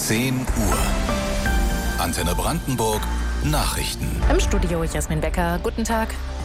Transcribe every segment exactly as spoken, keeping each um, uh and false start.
zehn Uhr. Antenne Brandenburg Nachrichten. Im Studio Jasmin Becker. Guten Tag.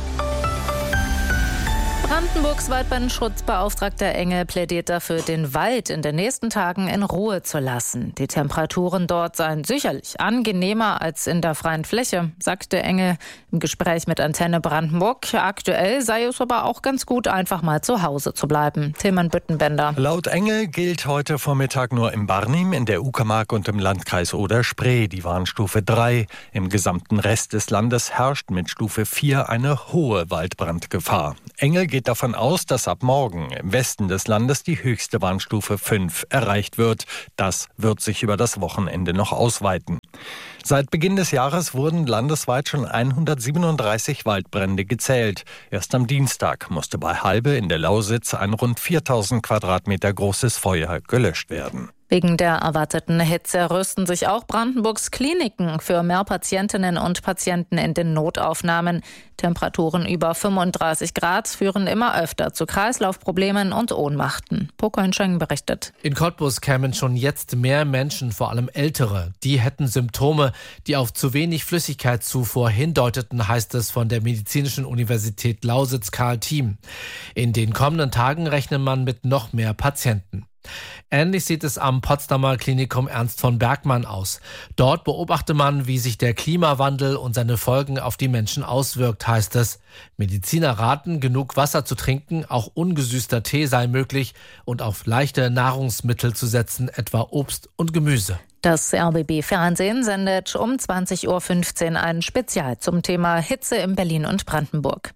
Brandenburgs Waldbrandschutzbeauftragter Engel plädiert dafür, den Wald in den nächsten Tagen in Ruhe zu lassen. Die Temperaturen dort seien sicherlich angenehmer als in der freien Fläche, sagte Engel im Gespräch mit Antenne Brandenburg. Aktuell sei es aber auch ganz gut, einfach mal zu Hause zu bleiben. Tilman Büttenbender. Laut Engel gilt heute Vormittag nur in Barnim, in der Uckermark und im Landkreis Oder-Spree die Warnstufe drei. Im gesamten Rest des Landes herrscht mit Stufe vier eine hohe Waldbrandgefahr. Engel geht davon aus, dass ab morgen im Westen des Landes die höchste Warnstufe fünf erreicht wird. Das wird sich über das Wochenende noch ausweiten. Seit Beginn des Jahres wurden landesweit schon hundertsiebenunddreißig Waldbrände gezählt. Erst am Dienstag musste bei Halbe in der Lausitz ein rund viertausend Quadratmeter großes Feuer gelöscht werden. Wegen der erwarteten Hitze rüsten sich auch Brandenburgs Kliniken für mehr Patientinnen und Patienten in den Notaufnahmen. Temperaturen über fünfunddreißig Grad führen immer öfter zu Kreislaufproblemen und Ohnmachten. Pokoinscheng berichtet. In Cottbus kämen schon jetzt mehr Menschen, vor allem Ältere. Die hätten Symptome, die auf zu wenig Flüssigkeitszufuhr hindeuteten, heißt es von der Medizinischen Universität Lausitz Karl Thiem. In den kommenden Tagen rechnet man mit noch mehr Patienten. Ähnlich sieht es am Potsdamer Klinikum Ernst von Bergmann aus. Dort beobachte man, wie sich der Klimawandel und seine Folgen auf die Menschen auswirkt, heißt es. Mediziner raten, genug Wasser zu trinken, auch ungesüßter Tee sei möglich und auf leichte Nahrungsmittel zu setzen, etwa Obst und Gemüse. Das R B B-Fernsehen sendet um zwanzig Uhr fünfzehn ein Spezial zum Thema Hitze in Berlin und Brandenburg.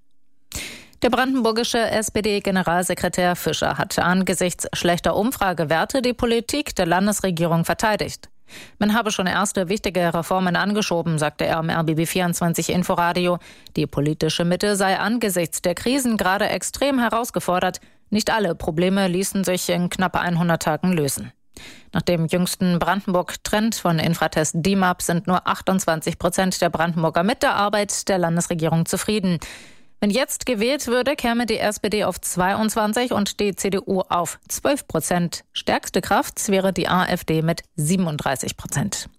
Der brandenburgische S P D-Generalsekretär Fischer hat angesichts schlechter Umfragewerte die Politik der Landesregierung verteidigt. Man habe schon erste wichtige Reformen angeschoben, sagte er im R B B vierundzwanzig Inforadio. Die politische Mitte sei angesichts der Krisen gerade extrem herausgefordert. Nicht alle Probleme ließen sich in knapp hundert Tagen lösen. Nach dem jüngsten Brandenburg-Trend von Infratest D I M A P sind nur achtundzwanzig Prozent der Brandenburger mit der Arbeit der Landesregierung zufrieden. Wenn jetzt gewählt würde, käme die S P D auf zweiundzwanzig und die C D U auf zwölf Prozent. Stärkste Kraft wäre die AfD mit siebenunddreißig Prozent.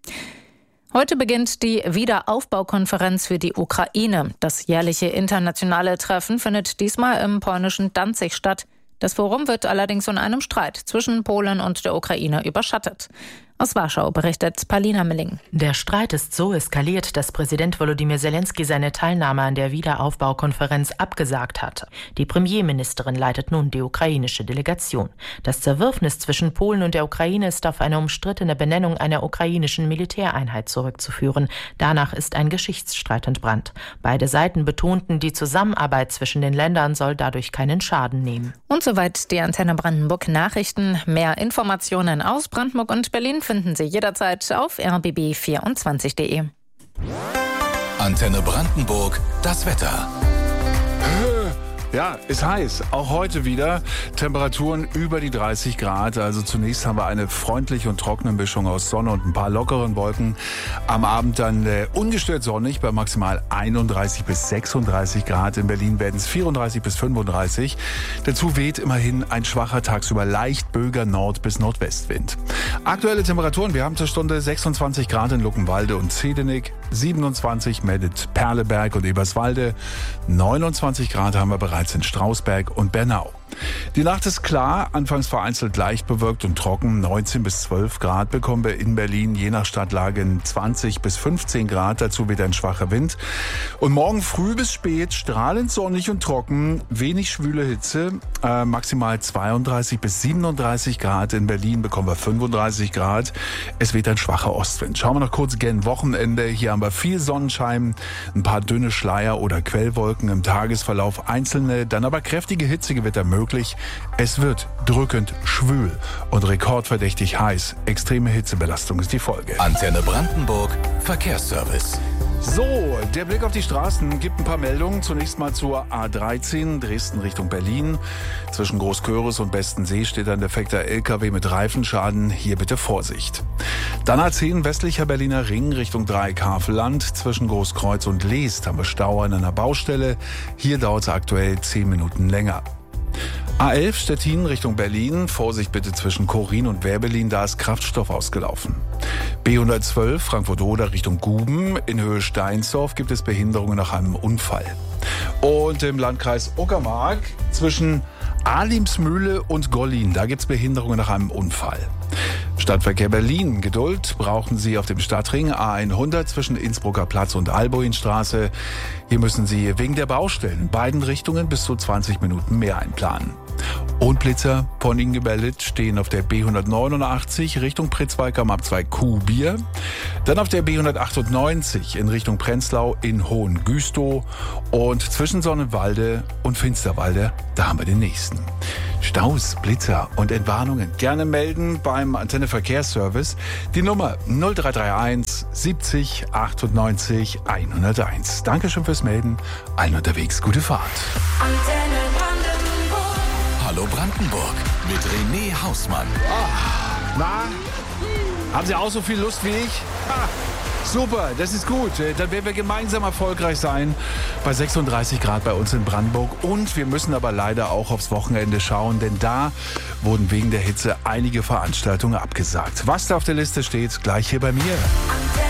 Heute beginnt die Wiederaufbaukonferenz für die Ukraine. Das jährliche internationale Treffen findet diesmal im polnischen Danzig statt. Das Forum wird allerdings von einem Streit zwischen Polen und der Ukraine überschattet. Aus Warschau berichtet Palina Milling. Der Streit ist so eskaliert, dass Präsident Volodymyr Zelensky seine Teilnahme an der Wiederaufbaukonferenz abgesagt hat. Die Premierministerin leitet nun die ukrainische Delegation. Das Zerwürfnis zwischen Polen und der Ukraine ist auf eine umstrittene Benennung einer ukrainischen Militäreinheit zurückzuführen. Danach ist ein Geschichtsstreit entbrannt. Beide Seiten betonten, die Zusammenarbeit zwischen den Ländern soll dadurch keinen Schaden nehmen. Und soweit die Antenne Brandenburg Nachrichten. Mehr Informationen aus Brandenburg und Berlin finden Sie jederzeit auf r b b vierundzwanzig punkt de. Antenne Brandenburg, das Wetter. Ja, ist heiß. Auch heute wieder. Temperaturen über die dreißig Grad. Also zunächst haben wir eine freundliche und trockene Mischung aus Sonne und ein paar lockeren Wolken. Am Abend dann äh, ungestört sonnig bei maximal einunddreißig bis sechsunddreißig Grad. In Berlin werden es vierunddreißig bis fünfunddreißig. Dazu weht immerhin ein schwacher, tagsüber leicht böiger Nord- bis Nordwestwind. Aktuelle Temperaturen. Wir haben zur Stunde sechsundzwanzig Grad in Luckenwalde und Zedenik, siebenundzwanzig mit Perleberg und Eberswalde, neunundzwanzig Grad haben wir bereits in Strausberg und Bernau. Die Nacht ist klar, anfangs vereinzelt leicht bewölkt und trocken. neunzehn bis zwölf Grad bekommen wir in Berlin, je nach Stadtlage zwanzig bis fünfzehn Grad, dazu wieder ein schwacher Wind. Und morgen früh bis spät strahlend sonnig und trocken, wenig schwüle Hitze, äh, maximal zweiunddreißig bis siebenunddreißig Grad. In Berlin bekommen wir fünfunddreißig Grad. Es weht ein schwacher Ostwind. Schauen wir noch kurz gen Wochenende. Hier haben wir viel Sonnenschein, ein paar dünne Schleier oder Quellwolken im Tagesverlauf, einzelne, dann aber kräftige Hitzegewitter möglich. Es wird drückend schwül und rekordverdächtig heiß. Extreme Hitzebelastung ist die Folge. Antenne Brandenburg, Verkehrsservice. So, der Blick auf die Straßen gibt ein paar Meldungen. Zunächst mal zur A dreizehn, Dresden Richtung Berlin. Zwischen Großköris und Bestensee steht ein defekter L K W mit Reifenschaden. Hier bitte Vorsicht. Dann A zehn, westlicher Berliner Ring Richtung Dreieck-Havelland. Zwischen Großkreuz und Leest haben wir Stau an einer Baustelle. Hier dauert es aktuell zehn Minuten länger. A elf Stettin Richtung Berlin. Vorsicht bitte zwischen Chorin und Werbelin, da ist Kraftstoff ausgelaufen. B hundertzwölf Frankfurt-Oder Richtung Guben. In Höhe Steinsdorf gibt es Behinderungen nach einem Unfall. Und im Landkreis Uckermark zwischen Alimsmühle und Gollin, da gibt es Behinderungen nach einem Unfall. Stadtverkehr Berlin. Geduld brauchen Sie auf dem Stadtring A hundert zwischen Innsbrucker Platz und Alboinstraße. Hier müssen Sie wegen der Baustellen in beiden Richtungen bis zu zwanzig Minuten mehr einplanen. Und Blitzer von Ihnen gemeldet stehen auf der B hundertneunundachtzig Richtung Pritzwalk am Abzweig Kuhbier. Dann auf der B hundertachtundneunzig in Richtung Prenzlau in Hohengüstow. Und zwischen Sonnenwalde und Finsterwalde, da haben wir den nächsten. Staus, Blitzer und Entwarnungen gerne melden beim Antenne Verkehrsservice. Die Nummer null drei drei eins siebzig achtundneunzig hunderteins. Dankeschön fürs Melden. Allen unterwegs gute Fahrt. Antenne Brandenburg. Hallo Brandenburg mit René Hausmann. Ah, na, haben Sie auch so viel Lust wie ich? Ah, super, das ist gut. Dann werden wir gemeinsam erfolgreich sein bei sechsunddreißig Grad bei uns in Brandenburg. Und wir müssen aber leider auch aufs Wochenende schauen, denn da wurden wegen der Hitze einige Veranstaltungen abgesagt. Was da auf der Liste steht, gleich hier bei mir.